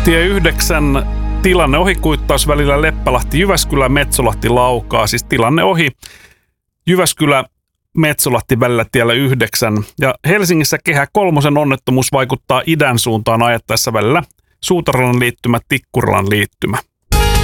Tie 9 tilanne ohi kuittaus välillä Leppälahti, Jyväskylä, Metsolahti, Laukaa. Siis tilanne ohi Jyväskylä, Metsolahti välillä tiellä 9. Ja Helsingissä Kehä 3 onnettomuus vaikuttaa idän suuntaan ajettaessa välillä Suutarannan liittymä, Tikkurilan liittymä.